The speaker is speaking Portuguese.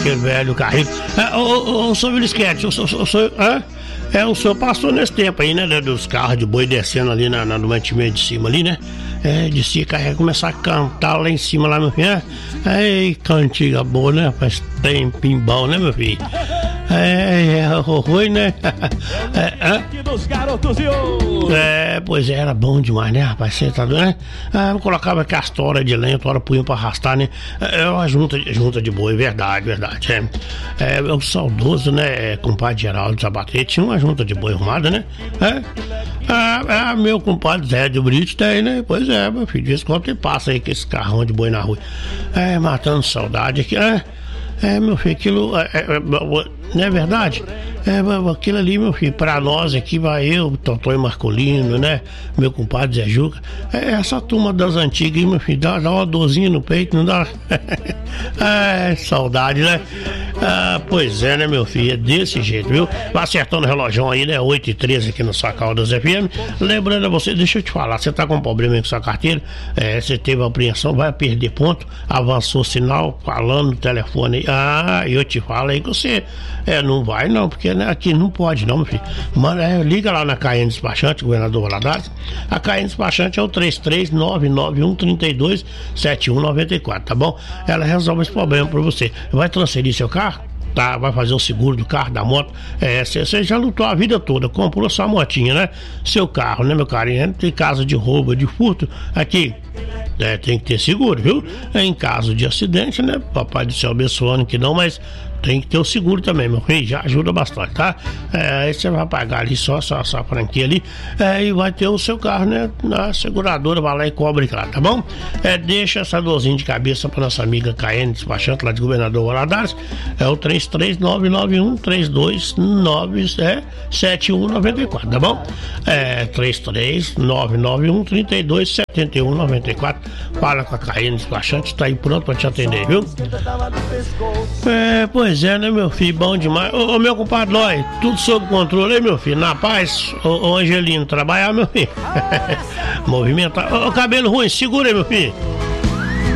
aquele velho carrinho. O senhor Vilisquete, o senhor passou nesse tempo aí, né? Dos carros de boi descendo ali no mantimento de cima ali, né? Descia, carrega, começar a cantar lá em cima, lá, meu filho. Cantiga boa, né? Faz tempinho bom, né, meu filho? Ruim, né? Pois era bom demais, né, rapaz? Você tá doendo, né? Eu colocava aqui as toras de lenha, tora punha pra arrastar, né? Uma junta de boi, verdade. O saudoso, né, compadre Geraldo Sabatê tinha uma junta de boi arrumada, né? Meu compadre Zé de Brito tem, né? Pois é, meu filho, de vez em quando ele passa aí com esse carrão de boi na rua. Matando saudade aqui, meu filho, aquilo não é verdade? Aquilo ali, meu filho, pra nós aqui, vai eu, Totó Marcolino, né? Meu compadre Zé Juca. Essa turma das antigas aí, meu filho, dá uma dorzinha no peito, não dá? Saudade, né? Pois é, né, meu filho? É desse jeito, viu? Vai acertando o relógio aí, né? 8h13 aqui no Sacaldas FM. Lembrando a você, deixa eu te falar, você tá com um problema aí com sua carteira, você teve apreensão, vai perder ponto, avançou o sinal, falando no telefone aí. Eu te falo aí que você não vai não, porque né, aqui não pode não, meu filho. Liga lá na KN Despachante, governador Valadares. A KN Despachante é o 33991327194, tá bom? Ela resolve esse problema pra você. Vai transferir seu carro? Tá, vai fazer o seguro do carro, da moto. Você já lutou a vida toda, comprou sua motinha, né? Seu carro, né, meu carinho? Tem caso de roubo, de furto, aqui tem que ter seguro, viu? Em caso de acidente, né? Papai do céu abençoando que não, mas tem que ter o seguro também, meu filho, já ajuda bastante, tá? Aí você vai pagar ali só a franquia ali, e vai ter o seu carro, né? Na seguradora, vai lá e cobre lá, tá bom? Deixa essa dorzinha de cabeça pra nossa amiga KN Despachante lá de Governador Valadares, é o 33991327194, tá bom? 33991327194. Fala com a KN Despachante, tá aí pronto pra te atender, viu? Pois é, né, meu filho? Bom demais. Ô meu compadre Lói, tudo sob controle, hein, meu filho? Na paz, ô Angelino, trabalhar, meu filho. Movimentar. Ô cabelo ruim, segura aí, meu filho.